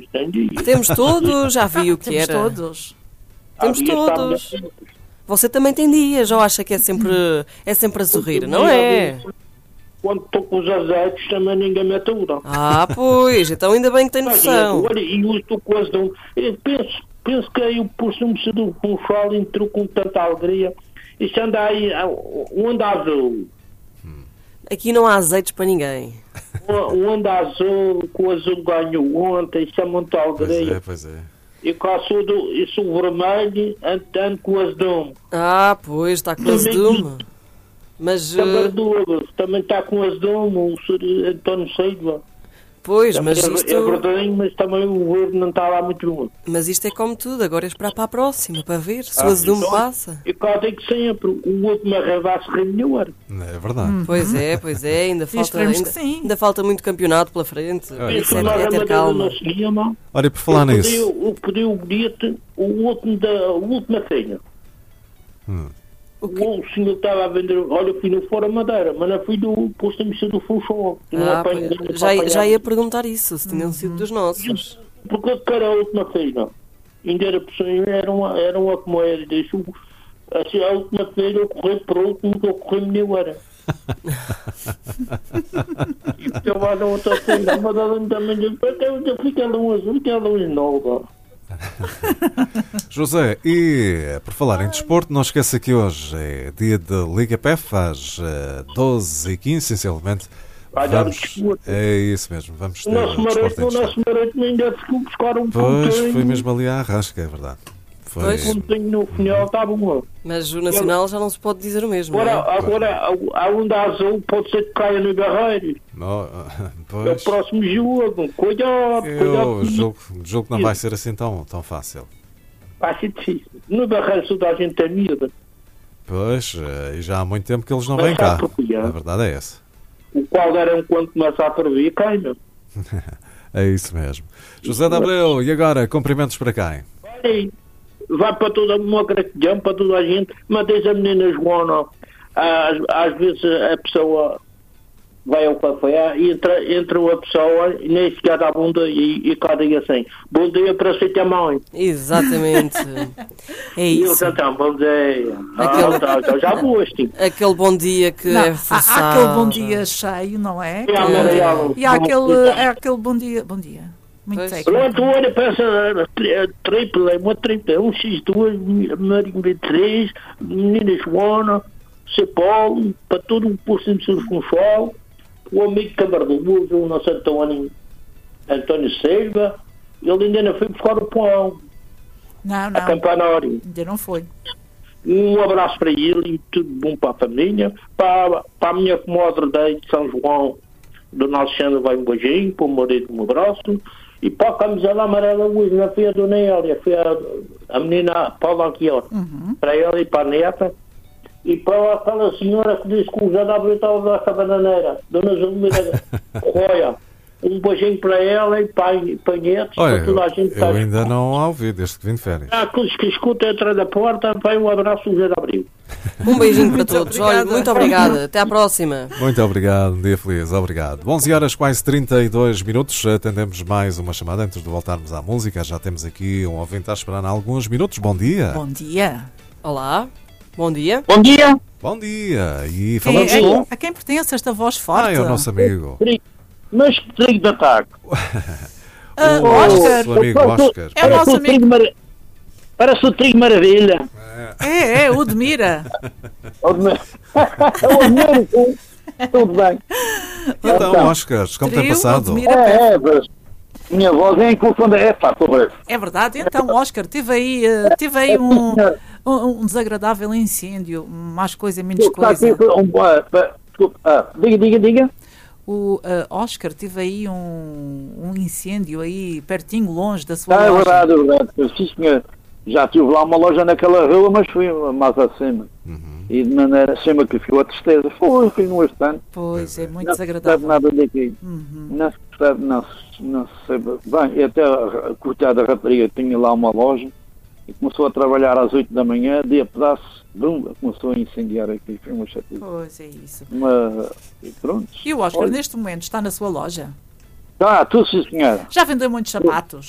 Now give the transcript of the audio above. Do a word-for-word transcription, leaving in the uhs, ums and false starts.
dias, tem dias. Temos todos, já vi o que Temos era. todos. Temos Há dias todos. que está- Você também tem dias, ou acha que é sempre, é sempre a sorrir, não é? Quando estou com os azeites também ninguém me atura. Ah, pois, então ainda bem que tem noção. Olha, e eu estou quase de um... Eu penso, penso que aí o Posto do Funchal entrou com tanta alegria. Isto anda aí, o anda azul. Aqui não há azeites para ninguém. O anda azul, com o azul ganhou ontem, isso é muita Pois é, alegria. pois é. E com a sou do, e sou vermelho, andando com o azul. Ah, pois, está com azedume. Mas, Também, eh, do, também está com as dom, o senhor António Silva. pois, Também mas é, isto, é verdade, mas também o verde não está lá muito bom. mas isto é como tudo, agora é esperar para a próxima, para ver se Ah, o azedume então, passa. E cá tem que sempre, o outro me arrebasse melhor. É verdade. Pois é, pois é, ainda falta, esperemos ainda, que sim. ainda falta muito campeonato pela frente. Olha, Isso é, verdade. é ter calma. Olha, por falar eu nisso. pedi, eu pedi o bilhete, o último da a última senha. Hum. O O, quê? senhor estava a vender, olha, fui no Fora Madeira, mas não fui do posto de emissão do Funchal. Ah, pois, já, já ia perguntar isso, se tinham sido dos nossos. Porque eu quero a última feira. Ainda era possível, era uma, era uma como era, deixo, assim, a última feira eu corri por último, que eu corri meia hora. E eu vou na outra feira, mas ela também disse, eu fico a luz, fica a luz nova. José, e por falar em desporto, não esqueça que hoje é dia de Liga P E F, às eh, doze e quinze, sensivelmente. Vai dar o Vamos, desporto. é isso mesmo, vamos ter O nosso desporto marido, em o destaque. nosso marido ainda ficou buscar um Pois, pontinho. foi mesmo ali à Arrasca, é verdade. Foi. Pois. Um pontinho no final, está bom. Mas o Nacional já não se pode dizer o mesmo, não Agora, é? agora a onda azul pode ser que caia no Barreiro. No- É o pois, próximo jogo. Cuidado, eu cuidado. julgo, julgo que não vai ser assim tão, tão fácil. Vai ser difícil. No Barreiro toda a gente é miúda. Pois, eh, e já há muito tempo que eles não Mas vêm cá. sabe porquê? A verdade é essa. O qual era um quando começa a prever, cai, meu. É isso mesmo. José de Abreu, e agora, cumprimentos para quem? Olha aí, vai para toda uma gratidão, para toda a gente. Mas diz a menina Joana, às, às vezes a pessoa vai ao café e entra, entra uma pessoa e nem sequer dá bom dia e, e cá diga assim, bom dia para si também. Exatamente. É E eu isso. então, bom dia. Aquele- Ah, tá, tá, já gosto. Aquele bom dia que Não, é há, forçado. há aquele bom dia cheio, não é? É amarelo. E há aquele, é aquele bom dia. Bom dia. Muito Pois. técnico. Pronto, olha, peça tripla, é uma tripla, um xis dois, Marinho B três, Menina Joana, C. Paulo, para todo o posto de Funchal, o amigo Camarduzo, o nosso António, António Silva, ele ainda não foi buscar o pão, Não, a não. campanário. Ainda não foi. Um abraço para ele e tudo bom para a família, para, para a minha comadre daí de São João, do nosso Xandro vai um beijinho, para o marido um abraço, e para a camisola amarela hoje, não foi a Dona Hélia, foi a, a menina Paula Anquior, Uhum. para ela e para a neta, e para aquela senhora que disse que o José da Abreu estava a dar a bananeira, Dona Zulmira Roya. Um beijinho para ela e para, para a netos, Olha, para toda a gente que eu está ainda não a ouvi desde que vim de férias. aqueles que escutam atrás da porta, vai um abraço do José da Abreu. Um beijinho para Muito todos. Olha, obrigada. muito obrigada. Até à próxima. Muito obrigado, um dia feliz, obrigado. onze horas, quase trinta e dois minutos, atendemos mais uma chamada antes de voltarmos à música. Já temos aqui um ouvinte a esperar há alguns minutos. Bom dia. Bom dia. Olá. Bom dia. Bom dia! Bom dia. E Quem, falamos é- com... a quem pertence esta voz forte? Ah, é o nosso amigo. Mas que trigo de ataque! Ah, o Oscar. nosso amigo Oscar. É o nosso Parece amigo. trigo mara- Parece o trigo maravilha. É, é, o de Mira. Tudo bem. Então, Oscar, como tem Trio, passado? Odmira. É, é, mas minha voz é inculcada. É pá, pobre. É verdade. Então, Oscar, tive aí, eh, tive aí um, um, um desagradável incêndio. Mais coisa, menos coisa. Diga, diga, diga. O eh, Oscar, tive aí um, um incêndio aí pertinho, longe da sua Ah, é loja. verdade, é verdade. Sim, senhor. Já tive lá uma loja naquela rua, mas fui mais acima. Uhum. E de maneira acima que ficou a tristeza. Foi, fui no estante. Pois, é muito Não se percebe desagradável. nada daqui. Uhum. Não se percebe, não se, não se sabe. Bem, e até a cortada da rapariga tinha lá uma loja e começou a trabalhar às oito da manhã, de a pedaço, bum, começou a incendiar aqui. Foi uma chatice. Pois, é isso. Uma... E pronto. E o Oscar, Olha. neste momento, está na sua loja? Tá, tudo sim, senhora. Já vendeu muitos sapatos?